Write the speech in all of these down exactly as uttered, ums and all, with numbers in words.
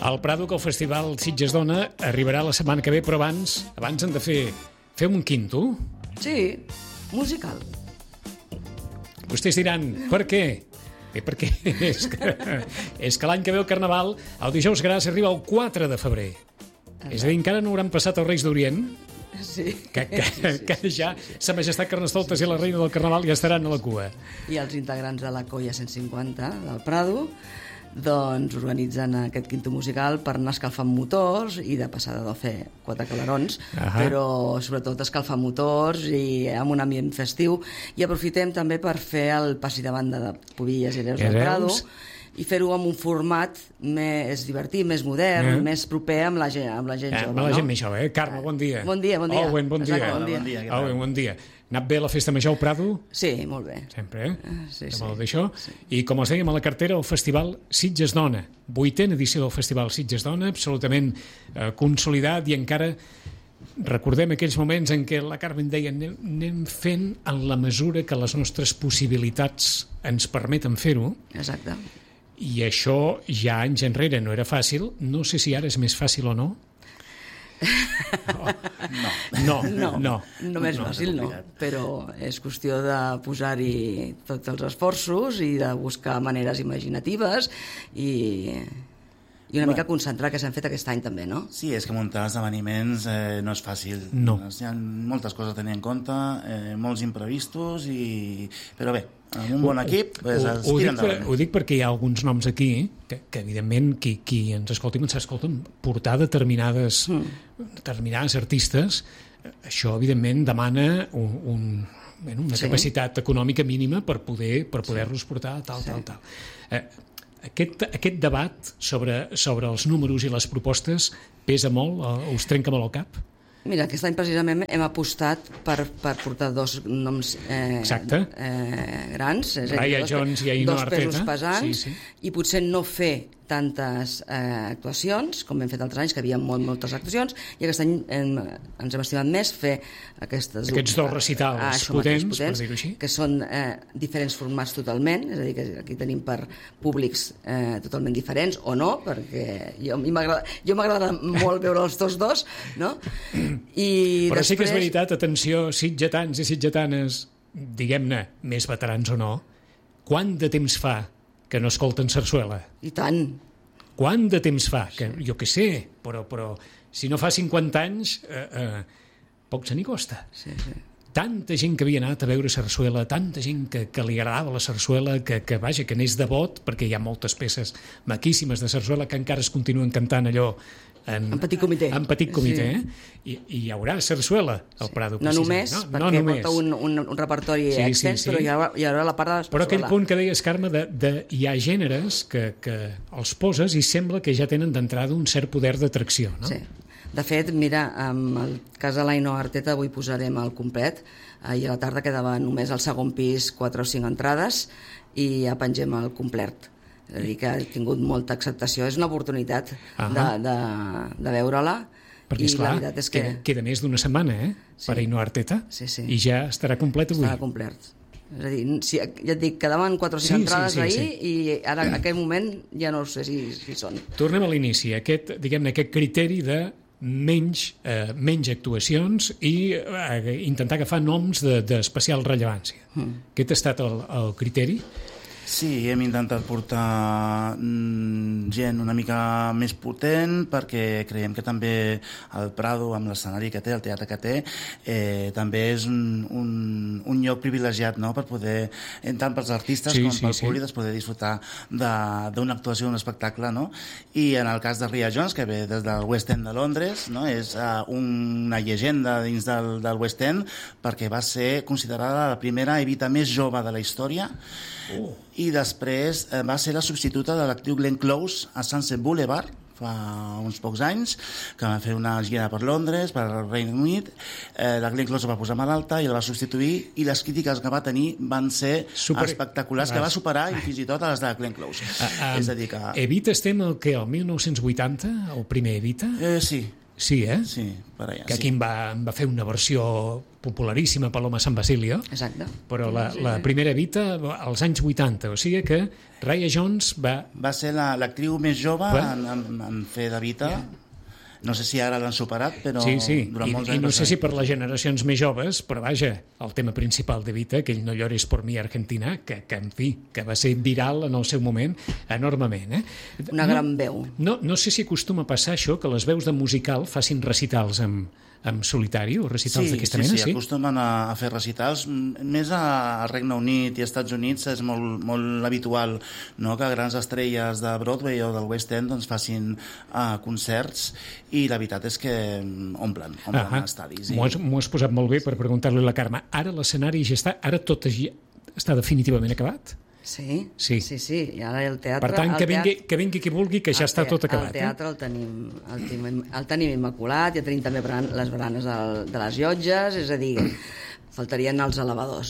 al Prado, que el Festival Sitges Dona arribarà la setmana que ve, però abans abans hem de fer fer un quinto. Sí, musical. Vostès diran, per què? Bé, perquè és que, és que l'any que ve el Carnaval, el Dijous Gras, arriba el quatre de febrer. És a dir, encara no hauran passat els Reis d'Orient, Sí. que, que, sí, sí, que sí, ja sí, sí. Sa Majestat Carnestoltes i la Reina del Carnaval ja estaran a la cua. I els integrants de la Colla cent cinquanta del Prado doncs organitzen aquest quinto musical per anar escalfant motors i de passada de fer quatre calarons, Ahà. però sobretot escalfar motors i amb un ambient festiu. I aprofitem també per fer el passi de banda de Pubilles i Hereus del Prado i fer-ho amb un format més divertit, més modern, Eh. més proper amb la gent, amb la gent Eh, jove. amb la no? gent més jove, eh? Carme, bon dia. Bon dia, bon dia. Owen, bon dia. Exacte, bon dia. Bon dia, què Owen, tal? bon dia. Ha anat bé la festa major al Prado? Sí, molt bé. Sempre, eh? Sí, Que sí. vol dir això. I com els dèiem a la cartera, el Festival Sitges Dona. Vuitena edició del Festival Sitges Dona, absolutament eh, consolidat i encara recordem aquells moments en què la Carmen deia anem, anem fent en la mesura que les nostres possibilitats ens permeten fer-ho, Exacte. i això ja anys enrere no era fàcil. No sé si ara és més fàcil o no. No, no, no. No més fàcil, no, però és qüestió de posar-hi tots els esforços i de buscar maneres imaginatives i, i una Bueno. mica concentrar que s'han fet aquest any també, no? Sí, és que muntar esdeveniments eh, no és fàcil. No. Hi ha moltes coses a tenir en compte, eh, molts imprevistos, i... però bé, amb un bon equip pues, ho, es ho, tira dic per, endavant. ho dic perquè hi ha alguns noms aquí que, que evidentment qui, qui ens escolti ens escolten portar determinades mm. determinades artistes, això evidentment demana un, un, bueno, una Sí. capacitat econòmica mínima per poder per poder-los portar tal, Sí. tal, tal. Eh, aquest, aquest debat sobre, sobre els números i les propostes pesa molt, eh, us trenca molt el cap? Mira, aquest any precisament hem apostat per, per portar dos noms eh, Exacte. eh, grans, és a dir, Raya dos, Jones i Ainhoa dos pesos Arteta. pesants, Sí, sí. i potser no fer tantes eh, actuacions com hem fet altres anys, que hi havia molt, moltes actuacions, i aquest any hem, ens hem estimat més fer aquestes, Aquests dos recitals ah, això potents, mateix, per dir-ho així. que són eh, diferents formats totalment, és a dir, que aquí tenim per públics eh, totalment diferents, o no, perquè jo, a mi m'agrada jo m'agrada molt veure els tots dos, no? I Però després... sí que és veritat, atenció, sitgetans i sitgetanes, diguem-ne, més veterans o no, quant de temps fa que no escolten sarsuela? I tant. Quant de temps fa? Que, jo què sé, però, però si no fa cinquanta anys, eh, eh, poc se n'hi costa. Sí, sí. Tanta gent que havia anat a veure sarsuela, tanta gent que, que li agradava la sarsuela, que, que vaja, que n'és devot, perquè hi ha moltes peces maquíssimes de sarsuela que encara es continuen cantant allò en, En petit comitè. En petit comitè, Sí. eh? I, I hi haurà sarsuela al Prado. No només, precisament, perquè no només. porta un, un, un repertori Sí, sí, extens, sí. però hi haurà, hi haurà la part de la Però aquell sarsuela. punt que deies, Carme, de, de, hi ha gèneres que, que els poses i sembla que ja tenen d'entrada un cert poder d'atracció, no? Sí. De fet, mira, amb el cas de l'Ainhoa Arteta avui posarem el complet. Ahir a la tarda quedava només al segon pis quatre o cinc entrades i ja pengem el complet. És a dir, que ha tingut molta acceptació. És una oportunitat Ahà. de, de, de veure-la. Perquè, I esclar, la veritat és que queda, queda més d'una setmana, eh? Sí. Per Ainhoa Arteta. Sí, sí. I ja estarà complet avui. estarà complet. És a dir, si, ja et dic, quedaven quatre o cinc Sí, sí, entrades sí, ahir sí. i ara, en aquest moment, ja no sé si, si són. Tornem a l'inici, aquest, diguem-ne, aquest criteri de menys, eh, menys actuacions i eh, intentar agafar noms de- d'especial rellevància. Mm. Aquest ha estat el, el criteri? Sí, hem intentat portar mm, gent una mica més potent perquè creiem que també el Prado, amb l'escenari que té, el teatre que té, eh, també és un, un, un lloc privilegiat, no?, per poder, tant pels artistes Sí, com sí, pel sí. públic, poder disfrutar d'una actuació, d'un espectacle, no? I en el cas de Rhea Jones, que ve des del West End de Londres, no?, és uh, una llegenda dins del, del West End perquè va ser considerada la primera Evita més jove de la història. Oh. I després eh, va ser la substituta de l'actriu Glenn Close a Sunset Boulevard fa uns pocs anys, que va fer una gira per Londres, per Regne Unit. Eh, la Glenn Close va posar malalta i la va substituir, i les crítiques que va tenir van ser Super... espectaculars, que va superar i fins i tot a les de Glenn Close. Uh, um, És a dir que... Evita estem el que, el mil nou-cents vuitanta, el primer Evita? Eh, sí, Sí, eh? sí, per allà. Que sí. aquí en va, en va fer una versió popularíssima Paloma San Basilio, Exacte. però la, la primera Evita als anys vuitanta, o sigui que Raya Jones va... Va ser l'actriu més jove Va. en, en, en fer d'Evita. Yeah. No sé si ara l'han superat, però Sí, sí, durant I, molts i anys... no va sé ser. si per les generacions més joves, però vaja, el tema principal d'Evita, aquell No llores por mi Argentina, que, que en fi, que va ser viral en el seu moment enormement. Eh? Una no, gran veu. No, no sé si acostuma a passar això, que les veus de musical facin recitals amb, amb solitari o recitals Sí, d'aquesta sí, mena, sí, sí? acostumen a, a fer recitals. Més a Regne Unit i als Estats Units és molt, molt habitual, no?, que grans estrelles de Broadway o del West End doncs, facin uh, concerts, i la veritat és que omplen, omplen Ahà. estadis. I... M'ho has, m'ho has posat molt bé per preguntar-li a la Carme. Ara l'escenari ja està, ara tot ja està definitivament acabat? Sí, Sí. sí, sí. I ara el teatre... Per tant, el que vingui, teatre- que vingui qui vulgui, que ja el està te- tot acabat. El teatre el tenim, el tenim, el tenim immaculat, ja tenim també bran, les baranes del, de les llotges, és a dir, faltarien els elevadors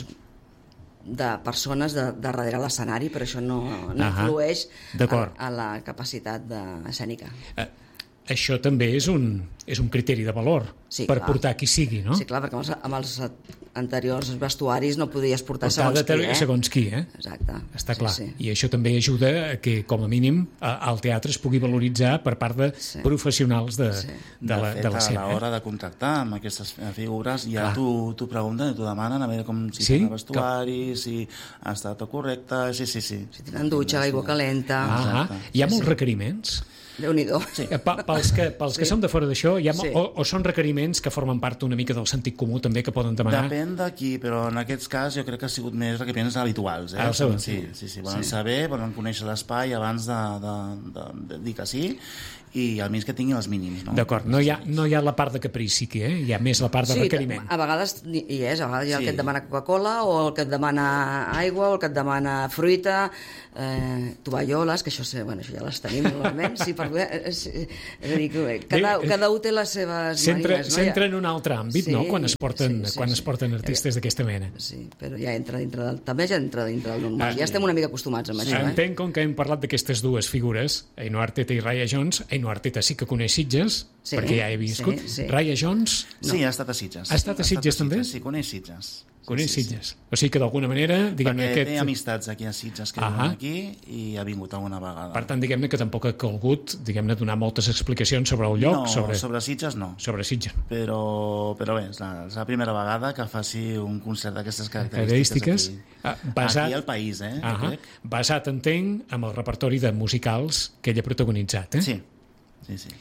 de persones de, de darrere l'escenari, però això no, no Ahà. influeix a, D'acord. a la capacitat de, escènica. Eh, això també és un, és un criteri de valor Sí, per clar. portar qui sigui, no? Sí, clar, perquè amb els, amb els anteriors vestuaris no podies portar Portar segons de qui, eh? segons qui, eh? Exacte. Està Sí, clar. sí. I això també ajuda a que, com a mínim, a- el teatre es pugui valoritzar per part de Sí. professionals de, Sí. de, la, fet, de la a escena. l'hora de contractar amb aquestes figures, ja Clar. t'ho t'ho pregunten i t'ho demanen a veure com si Sí? tenen vestuari, si ha estat tot correcte, sí, sí, sí. Si tenen dutxa, aigua calenta... Ah, Exacte. hi ha molts requeriments. Déu-n'hi-do. Sí. Pels que, pels que Sí. són de fora d'això, hi ha, Sí. o, o són requeriments que formen part una mica del sentit comú també que poden demanar? Depèn de qui, però en aquest cas jo crec que ha sigut més requeriments habituals. Eh? Ah, el seu. sí, sí, sí, volen Sí. saber, volen conèixer l'espai abans de, de, de, de dir que sí, i almenys que tinguin els mínims. No? D'acord, no, hi ha, no hi ha la part de caprici aquí, eh? Hi ha més la part de Sí, requeriment. a vegades hi és, a vegades hi ha el Sí. que et demana Coca-Cola o el que et demana aigua o el que et demana fruita, eh, tovalloles, que això, sé, bueno, això ja les tenim normalment, sí, per, és, és a dir, que cada, Bé, cada un té les seves S'entra manies, no? s'entra Ja- en un altre àmbit, Sí, no?, quan es porten, sí, sí, quan sí. es porten artistes d'aquesta mena. Sí, però ja entra dintre del... També ja entra dintre del normal. Ah, Ja estem una mica acostumats amb Sí, això, eh? entenc, com que hem parlat d'aquestes dues figures, Ainhoa Arteta i Raya Jones. Ainhoa Arteta sí que coneix Sitges, Sí, perquè ja he viscut. sí, sí. Raya Jones Sí, ha estat a Sitges. Ha estat a Sitges, també? Sí, coneix Sitges. coneix sí, sí, Sitges. O sigui que d'alguna manera, diguem-ne, Perquè aquest... té amistats aquí a Sitges que Ahà. viuen aquí i ha vingut alguna vegada. Per tant, diguem-ne que tampoc ha calgut, diguem-ne, donar moltes explicacions sobre el lloc, no, sobre, sobre Sitges no. sobre Sitges. Però, però bé, és la, és la primera vegada que faci un concert d'aquestes característiques Característiques. aquí. Ah, basat- Aquí al país, eh? jo Ahà. crec. Basat, entenc, amb el repertori de musicals que ell ha protagonitzat. Eh? Sí, sí, sí.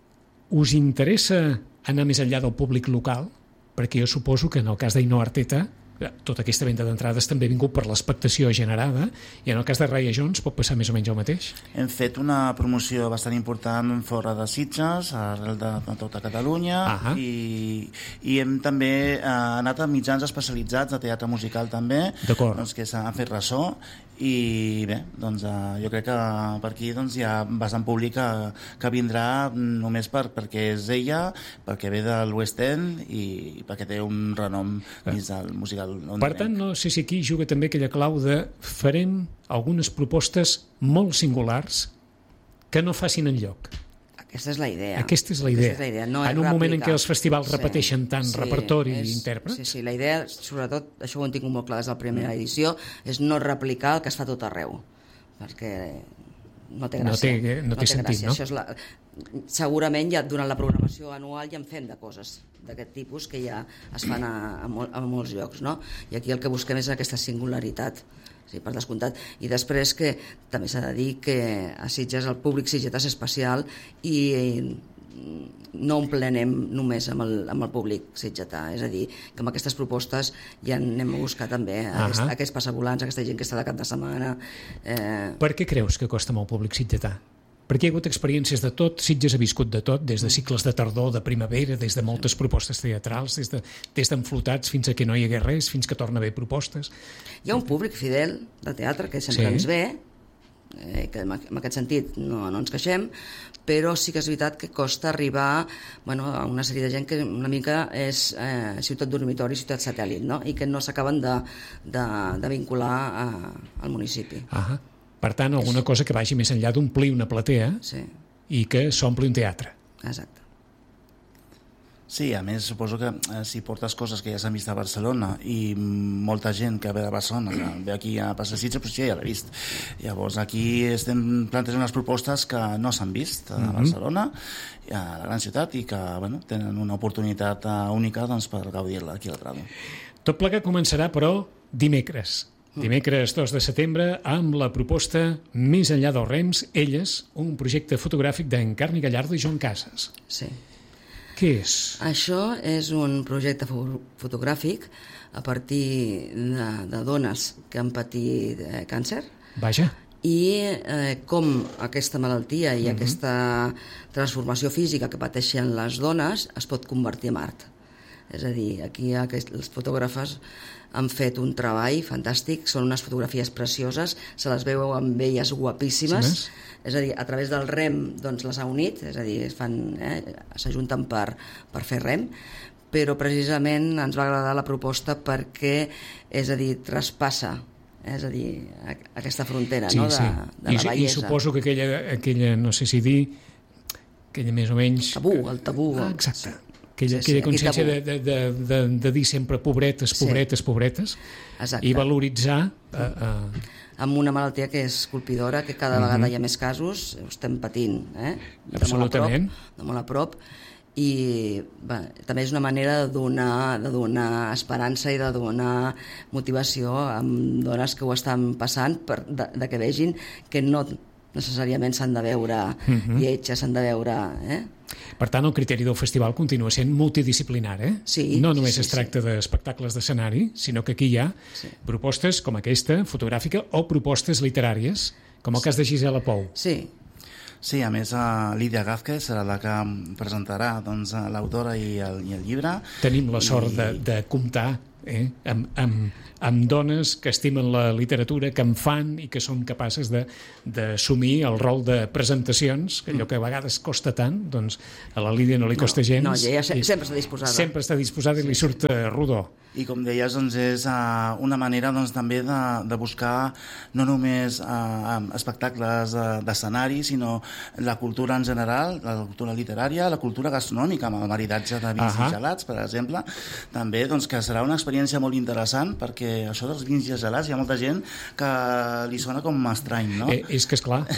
Us interessa anar més enllà del públic local? Perquè jo suposo que en el cas d'Ainhoa Arteta tota aquesta venda d'entrades també ha vingut per l'expectació generada, i en el cas de Raya Jones pot passar més o menys el mateix? Hem fet una promoció bastant important fora de Sitges, arrel de, de tota Catalunya, Ahà. i, i hem també eh, anat a mitjans especialitzats de teatre musical també, D'acord. doncs, que s'han fet ressò, i bé, doncs, eh, jo crec que per aquí doncs, hi ha bastant públic que, que vindrà només per, perquè és ella, perquè ve del West End i perquè té un renom dins del musical. Per tant, no sé si aquí juga també aquella clau de farem algunes propostes molt singulars que no facin enlloc. Aquesta és la idea. Aquesta és la idea. Aquesta és la idea. No en és un moment en replicar. què els festivals Sí, repeteixen tant sí, repertori és- i intèrprets. Sí, sí, la idea, sobretot, això ho hem tingut molt clar des de la primera edició, és no replicar el que es fa a tot arreu, perquè no té No gràcia. té- no té sentit, gràcia. no? Això és la... Segurament ja durant la programació anual ja en fem de coses d'aquest tipus que ja es fan a, a, mol, a molts llocs, no? I aquí el que busquem és aquesta singularitat, sí, per descomptat. I després que també s'ha de dir que a Sitges el públic sitgetà és especial i no emplenem només amb el, amb el públic sitgetà, és a dir, que amb aquestes propostes ja anem a buscar també aquest, Ahà. aquests passavolants, aquesta gent que està de cap de setmana. Eh, Per què creus que costa molt públic sitgetà? Perquè hi ha hagut experiències de tot, Sitges ha viscut de tot, des de cicles de tardor, de primavera, des de moltes propostes teatrals, des de, des d'enflotats fins a que no hi hagués res, fins que torna a haver propostes. Hi ha un públic fidel de teatre que sempre Sí. ens ve, eh, que en en aquest sentit no, no ens queixem, però sí que és veritat que costa arribar, bueno, a una sèrie de gent que una mica és eh, ciutat dormitori, ciutat satèl·lit, no? I que no s'acaben de, de, de vincular a, al municipi. Ahà. Per tant, alguna cosa que vagi més enllà d'omplir una platea Sí, i que s'ompli un teatre. exacte. Sí, a més, suposo que eh, si portes coses que ja s'han vist a Barcelona i molta gent que ve de Barcelona que ve aquí a passar Sitges, doncs ja l'ha vist. Llavors, aquí estem plantejant unes propostes que no s'han vist a Barcelona, a la gran ciutat, i que bueno, tenen una oportunitat uh, única doncs, per gaudir-la aquí al Prado. Tot plegat començarà, però, dimecres. Dimecres dos de setembre, amb la proposta Més enllà dels rems, Elles, un projecte fotogràfic d'en Carme Gallardo i Joan Casas. Sí. Què és? Això és un projecte fo- fotogràfic a partir de, de dones que han patit eh, càncer Vaja. i eh, com aquesta malaltia i uh-huh. aquesta transformació física que pateixen les dones es pot convertir en art. És a dir, aquí aquest, les fotògrafes han fet un treball fantàstic, són unes fotografies precioses, se les veu amb elles guapíssimes, sí, és a dir, a través del rem doncs, les ha unit, és a dir, es fan, eh, s'ajunten per, per fer rem, però precisament ens va agradar la proposta perquè, és a dir, traspassa, eh, és a dir, aquesta frontera, sí, no, de, sí. de la I, bellesa. I suposo que aquella, aquella, no sé si dir, aquella més o menys... Tabú, el tabú. Ah, exacte. Aquella, Sí, sí, aquella consciència de, de, de, de, de dir sempre pobretes, pobretes, sí. pobretes, exacte. I valoritzar... Uh, uh... amb una malaltia que és colpidora, que cada vegada uh-huh. hi ha més casos, ho estem patint, eh? De absolutament. Molt a prop, de molt a prop, i bé, també és una manera de donar, de donar esperança i de donar motivació a dones que ho estan passant, per, de, de que vegin que no necessàriament s'han de veure uh-huh. lletges, s'han de veure... Eh? Per tant, el criteri del festival continua sent multidisciplinar, eh? Sí, no només sí, es tracta sí. d'espectacles d'escenari, sinó que aquí hi ha sí. propostes com aquesta, fotogràfica, o propostes literàries, com el cas de Gisela Pou. Sí. Sí, a més, uh, Lídia Gázquez serà la que presentarà doncs, l'autora i, el, i el llibre. Tenim la sort I... de, de comptar eh, amb, amb, amb dones que estimen la literatura, que en fan i que són capaces d'assumir el rol de presentacions, que allò que a vegades costa tant, doncs a la Lídia no li costa no, gens. No, ella se, sempre està disposada. Sempre està disposada i li surt uh, rodó. I com deies, doncs, és uh, una manera doncs, també de, de buscar no només uh, espectacles uh, d'escenari, sinó la cultura en general, la cultura literària, la cultura gastronòmica, amb el maridatge de vins uh-huh. i gelats, per exemple. També doncs, que serà una experiència molt interessant, perquè això dels vins i gelats hi ha molta gent que li sona com estrany, no? Eh, és que, esclar...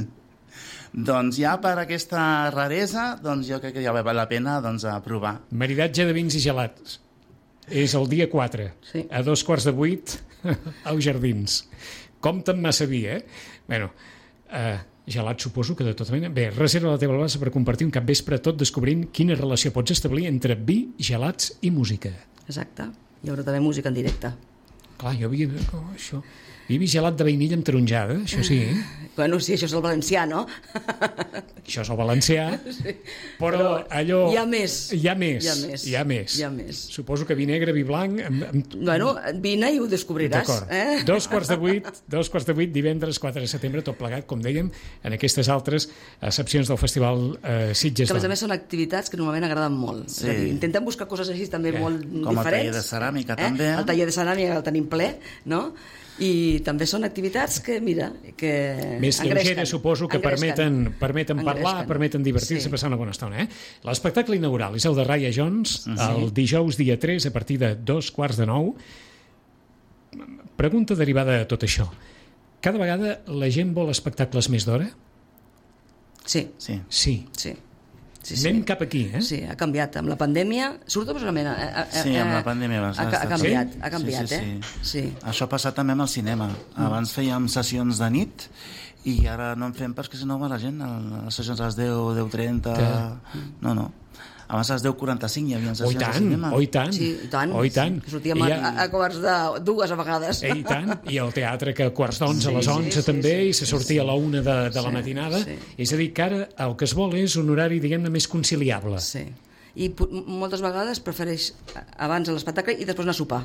Doncs ja per aquesta raresa, doncs jo crec que ja val la pena doncs, provar. Maridatge de vins i gelats. És el dia quatre, sí. a dos quarts de vuit, als Jardins. Compte amb massa vi, eh? Bueno, eh, gelat suposo que de tota mena... Bé, reserva la teva plaça per compartir un capvespre tot descobrint quina relació pots establir entre vi, gelats i música. Exacte. Hi haurà també música en directe. Clar, jo havia... Oh, això... Hi havia gelat de vainilla amb taronjada, això sí. Bueno, sí, això és el valencià, no? Això és el valencià, sí. però, però allò... Hi ha més. Hi ha més. Hi ha més. Hi ha més. Hi ha més. Suposo que vi negre, vi blanc... Amb, amb... Bueno, vine i ho descobriràs. D'acord. Eh? Dos quarts de vuit, dos quarts de vuit, divendres quatre de setembre, tot plegat, com dèiem, en aquestes altres seccions del Festival eh, Sitges Que a més a d'Or. més són activitats que normalment agraden molt. Sí. És a dir, intentem buscar coses així també Eh. molt Com diferents. el taller de ceràmica, eh? també. El taller de ceràmica el tenim ple, no? I també són activitats que, mira, que Més lleugeres, suposo, que engresquen. permeten, permeten parlar, Engresquen. permeten divertir-se, Sí. passar una bona estona. Eh? L'espectacle inaugural és el de Raya Jones, Sí. el dijous dia tres, a partir de dos quarts de nou. Pregunta derivada de tot això. Cada vegada la gent vol espectacles més d'hora? Sí, Sí. Sí. sí. Sí, sí. Anem cap aquí, eh? Sí, ha canviat. Amb la pandèmia, sobretot precisament... Eh, eh, Sí, amb la eh, pandèmia va ha, estar- ha canviat, Sí? ha canviat, Sí, sí, eh? Sí. Això ha passat també amb el cinema. Abans fèiem sessions de nit i ara no en fem perquè si no va la gent a les sessions a les deu, deu trenta... No, no. Abans a les deu quaranta-cinc hi havia Oh, i sessions de tant, cinema. oh, i tant. Sí, i tant. Oh, i tant. Sí, sortíem a, a, a quarts de dues a vegades. Eh, I tant, i el teatre que a quarts d'onze Sí, a les sí, onze sí, també, sí, i se sortia a la una de, de la Sí, matinada. sí. És a dir, que ara el que es vol és un horari, diguem-ne, més conciliable. Sí. I pu- moltes vegades prefereix abans l'espectacle i després anar a sopar.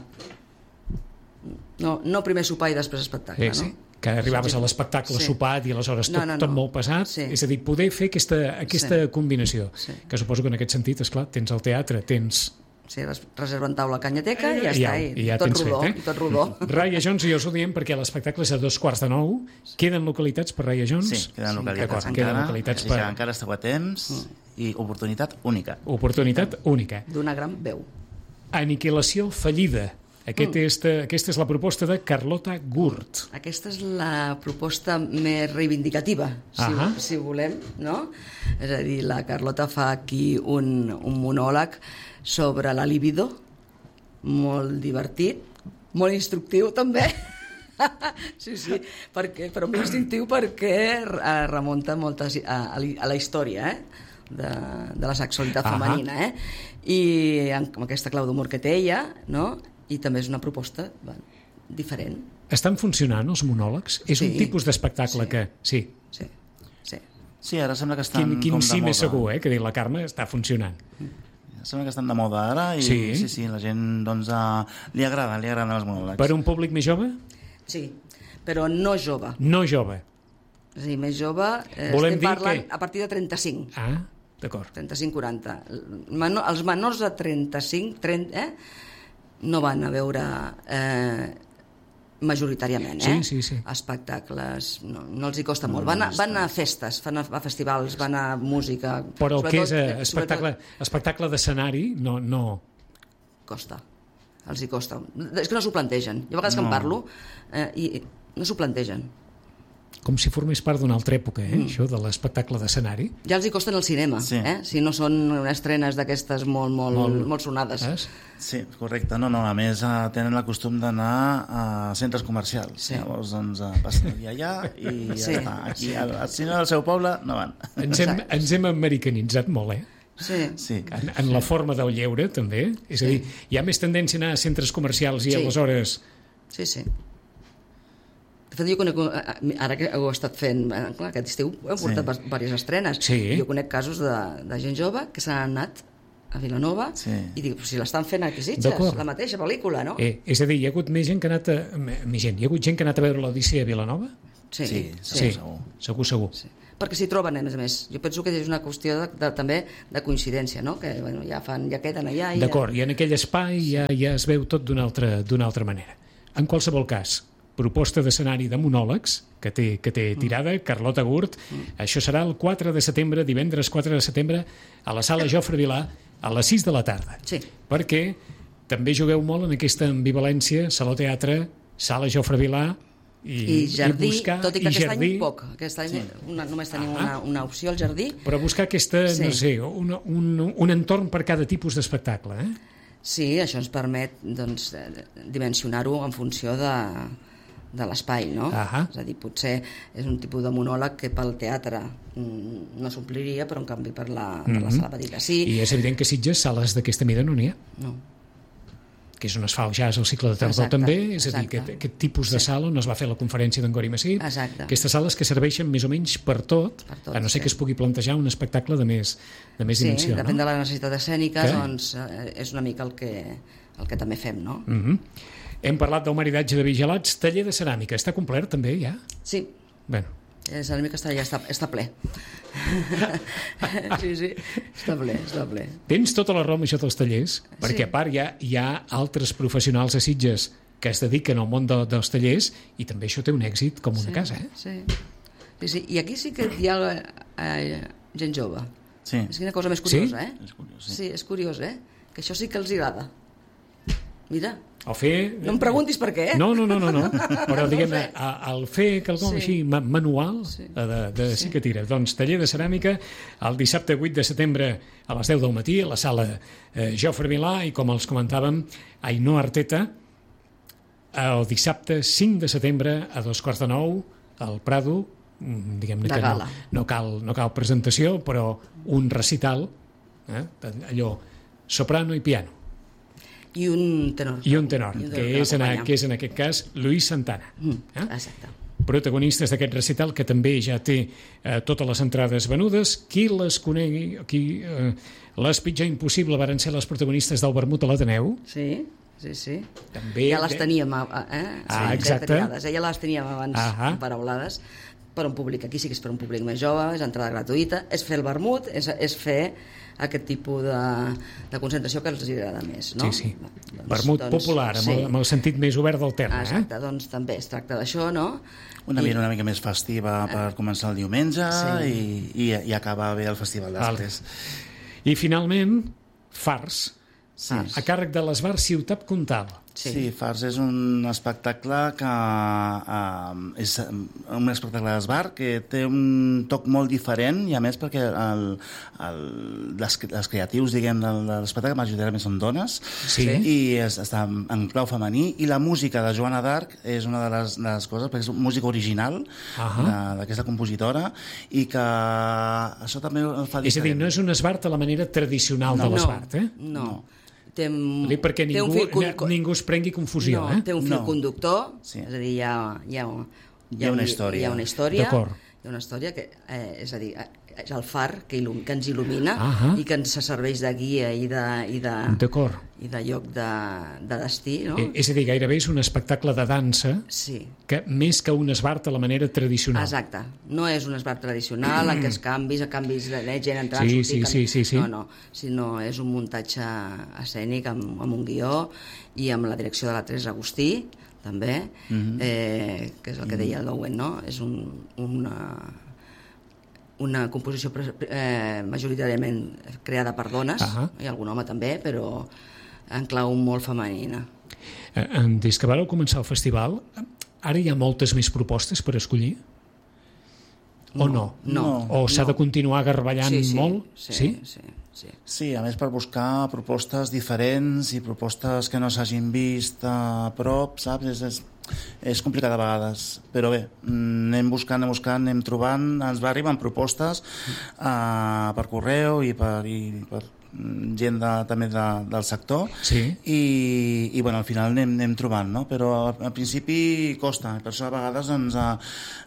No, no primer sopar i després espectacle, Eh, sí. no? Que arribaves a l'espectacle Sí. sopat i aleshores tot, No, no, no. tot molt pesat. Sí. És a dir, poder fer aquesta, aquesta Sí. combinació. Sí. Que suposo que en aquest sentit, esclar, tens el teatre, tens... Sí, res- reserven taula a canyateca i ja I està, ja, i, i ja tot tens rodó, fet, eh? i tot rodó. Raya Jones, i us ho diem perquè l'espectacle és a dos quarts de nou. Queden localitats per Raya Jones? Sí, queden localitats D'acord, encara, queden localitats ja per... encara esteu a temps i oportunitat única. Oportunitat única. D'una gran veu. Aniquilació fallida. Aquesta, mm. aquesta és la proposta de Carlota Gurt. Aquesta és la proposta més reivindicativa, si, uh -huh. si volem, no? És a dir, la Carlota fa aquí un, un monòleg sobre la libido, molt divertit, molt instructiu també. Sí, sí, perquè, però molt instructiu perquè remunta moltes, a, a la història, eh? de, de la sexualitat uh -huh. femenina, eh? I amb aquesta clau d'humor que té ella, no? I també és una proposta bueno, diferent. Estan funcionant els monòlegs? És sí, un tipus d'espectacle sí, que... Sí. Sí, sí. Sí, ara sembla que estan quin, quin com de sí moda. Més segur, eh? Que diu la Carme, està funcionant. Sembla que estan de moda ara i sí, sí, sí la gent doncs, uh, li agrada, li agraden els monòlegs. Per un públic més jove? Sí, però no jove. No jove. És a dir, més jove, eh, Volem estem dir parlant que... a partir de trenta-cinc. Ah, d'acord. trenta-cinc quaranta. Menor, els menors de trenta-cinc, trenta, eh, no van a veure eh, majoritàriament, eh? Sí, sí, sí. Espectacles, no, no els hi costa molt. Van a, van a festes, van a, a festivals, van a música... Però el que és eh, eh, espectacle, espectacle d'escenari no, no... Costa, els hi costa. És que no s'ho plantegen. Jo a vegades no. que en parlo eh, i no s'ho plantegen. Com si formés part d'una altra època, eh? Mm. Això de l'espectacle d'escenari. Ja els hi costen el cinema, sí. eh? Si no són estrenes d'aquestes molt, molt, molt, molt sonades. Eh? Sí, correcte. No, no, a més uh, tenen el costum d'anar a centres comercials. Sí. Llavors, doncs, uh, passen el dia allà i sí. ja està. Aquí, al, al cine del seu poble, no van. Ens hem, ens hem americanitzat molt, eh? Sí. sí. En, en la forma del lleure, també. És sí. a dir, hi ha més tendència a anar a centres comercials i sí. aleshores... Sí, sí. De fet, jo conec, ara que ho he estat fent, clar, aquest estiu hem portat sí. diverses estrenes. Sí. Jo conec casos de, de gent jove que s'han anat a Vilanova sí. i dic, si l'estan fent aquí Sitges, la mateixa pel·lícula, no? Eh, és a dir, hi ha hagut més gent que ha anat a, més gent, hi ha hagut gent que ha anat a veure l'Odissea a Vilanova? Sí, sí, sí. segur. Segur, segur. Sí. Perquè s'hi troben, a més a més. Jo penso que és una qüestió de, de, també de coincidència, no? Que bueno, ja, fan, ja queden allà... I D'acord, ja... i en aquell espai ja, ja es veu tot d'una altra, d'una altra manera. En qualsevol cas, proposta d'escenari de monòlegs que té, que té tirada, mm. Carlota Gurt. Mm. Això serà el quatre de setembre, divendres quatre de setembre, a la sala Jofre Vilà, a les sis de la tarda. Sí. Perquè també jugueu molt en aquesta ambivalència, Saló Teatre, sala Jofre Vilà, i, I jardí, i buscar, tot i que i aquest jardí, any poc. Aquest any sí. una, només tenim ah. una, una opció al jardí. Però buscar aquesta, sí. no sé, un, un, un entorn per cada tipus d'espectacle, eh? Sí, això ens permet doncs, dimensionar-ho en funció de, de l'espai, no? Ah. És a dir, potser és un tipus de monòleg que pel teatre no s'ompliria, però en canvi per la, per la sala petita sí. I és evident que Sitges, sales d'aquesta mida no n'hi ha. No. Que és on es fa el jazz al cicle de tardor també, és a dir, exacte. aquest, aquest tipus de sí. sala on es va fer la conferència d'en Gori Massip, exacte. Aquestes sales que serveixen més o menys per tot, per tot a no ser sí. que es pugui plantejar un espectacle de més, de més sí, dimensió. Depèn no? de la necessitat escènica, doncs eh, és una mica el que, el que també fem, no? Uh -huh. Hem parlat del maridatge de vigilats, taller de ceràmica, està complert també ja? Sí. Bueno. La ceràmica està, ja està, està ple. Sí, sí, està ple, està ple. Tens tota la raó amb això dels tallers, perquè sí. a part hi ha, hi ha altres professionals a Sitges que es dediquen al món de, dels tallers i també això té un èxit com una sí, casa, eh? Sí. Sí, sí. I aquí sí que hi ha eh, gent jove. Sí. És una cosa més curiosa, sí? eh? És curiós, sí. Sí, és curiós, eh? Que això sí que els agrada. Mira. El fer... No em preguntis per què, eh? No, no, no, no, no. Però diguem-ne, el fer quelcom sí. així manual sí. de, de sí. sí que tira. Doncs taller de ceràmica el dissabte vuit de setembre a les deu del matí a la sala eh, Jofre Vilà i com els comentàvem Ainhoa Arteta el dissabte cinc de setembre a dos quarts de nou al Prado, diguem-ne que no, no, cal, no cal presentació, però un recital, eh, allò soprano i piano. I un tenor. I un tenor, I un tenor que, que, és en, que és en aquest cas Luis Santana. Mm, eh? Exacte. Protagonistes d'aquest recital, que també ja té eh, totes les entrades venudes. Qui les conegui, qui, eh, les Pitjar Impossible varen ser les protagonistes del Vermut a l'Ateneu. Sí, sí, sí. També ja les de... teníem, eh? Ah, sí, exacte. Triades, eh? Ja les teníem abans ah paraulades. per un públic, aquí sí que és per un públic més jove, és entrada gratuïta, és fer el vermut, és, és fer aquest tipus de, de concentració que els agrada més, no? Sí, sí. Doncs, vermut doncs, popular, amb, sí. el, amb el sentit més obert del terme. Exacte, eh? doncs també es tracta d'això, no? Una I... mica, una mica més festiva per començar el diumenge Sí. i, i, i acabar bé el festival després. I finalment, Fars, Sí. a càrrec de l'Esbar Ciutat Comtal. Sí. Sí, Fars és un espectacle que uh, és un espectacle d'esbar que té un toc molt diferent i a més perquè el, el, les, les creatius, diguem, de, de l'espectacle majoritàriament són dones Sí. i es, està en clau femení i la música de Joana d'Arc és una de les, de les coses, perquè és música original Ahà. d'aquesta compositora i que això també el fa diferent. És a dir, no és un esbart a la manera tradicional No. de l'esbart, eh? No. Té, Dic perquè té un ningú, fil con- ningú es prengui confusió, no, eh? té un fil No. conductor, Sí. és a dir, hi ha, hi ha, Hi ha una història. Hi ha una història, D'acord. hi ha una història que, eh, és a dir, és el far que, il·lum, que ens il·lumina Ahà. i que ens serveix de guia i de, i de, D'acord. i de lloc de, de destí, no? Eh, És a dir, gairebé és un espectacle de dansa Sí, que més que un esbart a la manera tradicional. exacte. No és un esbart tradicional en què els canvis, a canvis de gent entrant, Sí, sortint... sí, sí, sí, sí. No, no, sinó és un muntatge escènic amb, amb un guió i amb la direcció de la Teresa Agustí, també, Mhm. eh, que és el que deia el Lowen, no? És un, una, una composició eh, majoritàriament creada per dones, Ahà. i algun home també, però en clau molt femenina. Eh, eh, Des que vareu començar el festival, ara hi ha moltes més propostes per escollir? O no? No. O s'ha no. de continuar garballant sí, sí, molt? Sí, Sí? sí, sí. Sí, a més per buscar propostes diferents i propostes que no s'hagin vist a prop, saps? És, és, és complicat a vegades, però bé, mm, anem buscant, anem buscant, anem trobant, ens va arribant propostes uh, per correu i per, i per mm, gent de, també de, del sector Sí. i, i bueno, al final anem, anem trobant, no? Però al, al principi costa, per això a vegades doncs, uh,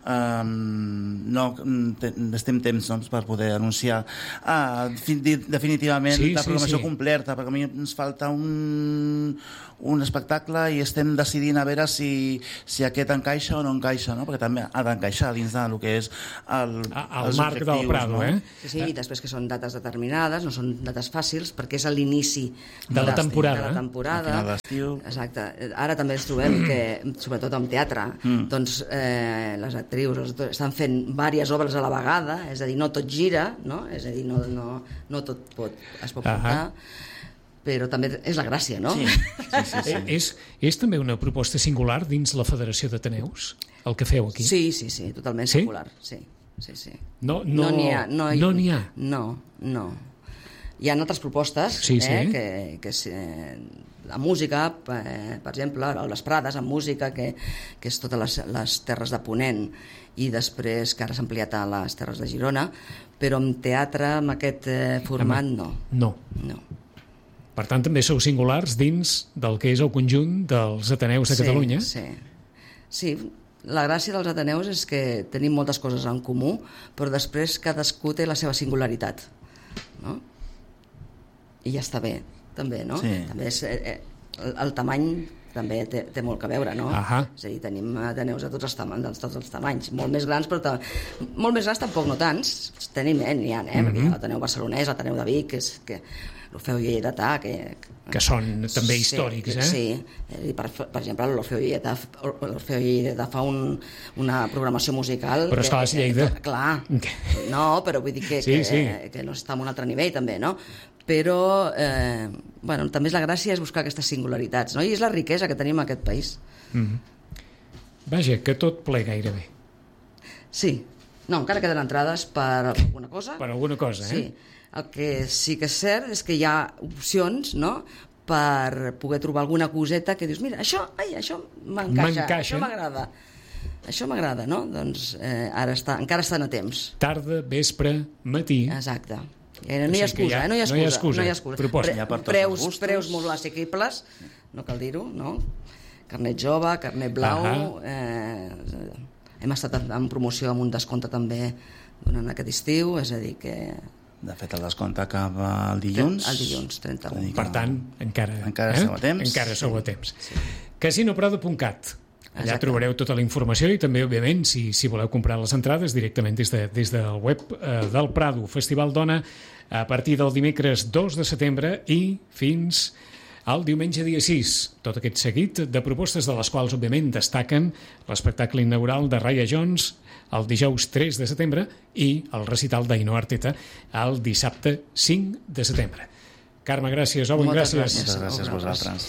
um, no te, estem temps doncs, per poder anunciar uh, definitivament Sí, la sí, programació sí. completa, perquè a mi ens falta un, un espectacle i estem decidint a veure si, si aquest encaixa o no encaixa, no? Perquè també ha d'encaixar dins del que és el, A- Al els marc del objectius, Prado, no? eh? Sí, sí, i després que són dates determinades, no són dates fàcils, perquè és a l'inici De la temporada. De la temporada. Al final d'estiu. Exacte. Ara també ens trobem que, sobretot amb teatre, Mm. doncs eh, les actrius els actors estan fent diverses obres a la vegada, és a dir, no tot gira, no? És a dir, no, no, no tot pot, es pot portar, Ahà. però també és la gràcia, no? Sí, sí, sí, sí. Eh, És, és també una proposta singular dins la Federació d'Ateneus, el que feu aquí? Sí, sí, sí, totalment Sí? secular, sí, sí, sí. No no, no n'hi ha, no, no n'hi ha. No, no. Hi ha altres propostes, Sí, sí. eh, que, que és, eh, la música, eh, per exemple, a les Prades, amb música, que, que és totes les, les terres de Ponent, i després que ara s'ha ampliat a les terres de Girona, però amb teatre, amb aquest eh, format, no. No. no. Per tant, també sou singulars dins del que és el conjunt dels Ateneus de Catalunya. Sí, sí. La gràcia dels Ateneus és que tenim moltes coses en comú, però després cadascú té la seva singularitat, no? I ja està bé, també, no? Sí. També és, eh, el, el tamany també té, té molt que veure, no? Ahà. És a dir, tenim Ateneus de tots els, tam de tots els tamanys, molt més grans, però ta molt més grans tampoc no tants, tenim, eh, n'hi ha, eh? Perquè hi ha l'Ateneu barcelonès, l'Ateneu de Vic, que és que l'Orfeu Lleidatà, que, Que són també històrics, eh? Sí, eh, per, per exemple, l'Orfeu Lleidatà, l'Orfeu Lleidatà fa un, una programació musical... Però esclar, és Lleida. Que, clar, no, però vull dir que, Sí, que, sí. que no està en un altre nivell, també, no? Però, eh, bueno, també és la gràcia és buscar aquestes singularitats, no? I és la riquesa que tenim en aquest país. Mm-hmm. Vaja, que tot ple gairebé. Sí. No, encara queden entrades per alguna cosa. Per alguna cosa, eh? Sí. El que sí que és cert és que hi ha opcions, no?, per poder trobar alguna coseta que dius, mira, això, ai, això m'encaixa, M'encaixa. això m'agrada. Això m'agrada, no? Doncs eh, ara està, encara estan a temps. Tarda, vespre, matí. Exacte. Eh, no hi ha O sigui que excusa, ja- eh? No hi ha no hi ha excusa. excusa. No hi ha excusa. Proposta. Hi ha per tots els preus, gustos. preus molt assequibles, no cal dir-ho, no? Carnet jove, carnet blau... Eh, hem estat en, en promoció amb un descompte també durant aquest estiu, és a dir que... De fet, el descompte acaba el dilluns. El dilluns, trenta-u. Per tant, encara, Encara eh? sou a temps. Encara sou a temps. Sí. casino prado punt cat. Allà Exacte. trobareu tota la informació i també, òbviament, si, si voleu comprar les entrades directament des, de, des del web eh, del Prado. Festival Dona a partir del dimecres dos de setembre i fins al diumenge dia sis. Tot aquest seguit de propostes de les quals, òbviament, destaquen l'espectacle inaugural de Raya Jones el dijous tres de setembre i el recital d'Ainhoa Arteta el dissabte cinc de setembre. Carme, gràcies. Owen, Moltes gràcies. Moltes gràcies a vosaltres.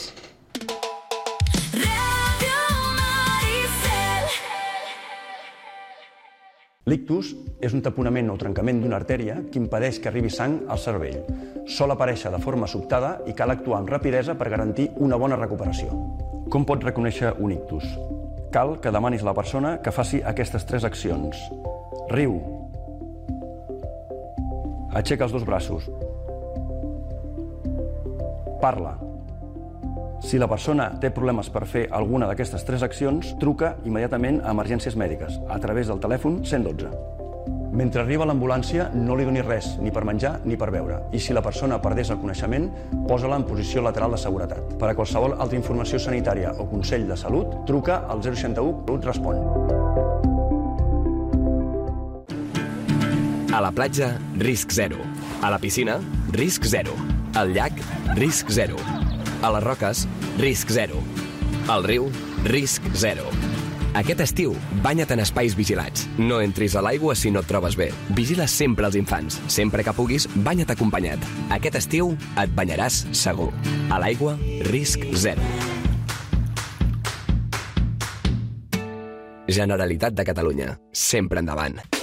L'ictus és un taponament o trencament d'una artèria que impedeix que arribi sang al cervell. Sol aparèixer de forma sobtada i cal actuar amb rapidesa per garantir una bona recuperació. Com pots reconèixer un ictus? Cal que demanis a la persona que faci aquestes tres accions. Riu. Aixeca els dos braços. Parla. Si la persona té problemes per fer alguna d'aquestes tres accions, truca immediatament a emergències mèdiques a través del telèfon cent dotze. Mentre arriba l'ambulància, no li donis res, ni per menjar ni per beure. I si la persona perdés el coneixement, posa-la en posició lateral de seguretat. Per a qualsevol altra informació sanitària o consell de salut, truca al zero seixanta u, Salut respon. A la platja, risc zero. A la piscina, risc zero. Al llac, risc zero. A les roques, risc zero. Al riu, risc zero. Aquest estiu, banya't en espais vigilats. No entris a l'aigua si no et trobes bé. Vigila sempre els infants. Sempre que puguis, banya't acompanyat. Aquest estiu et banyaràs segur. A l'aigua, risc zero. Generalitat de Catalunya. Sempre endavant.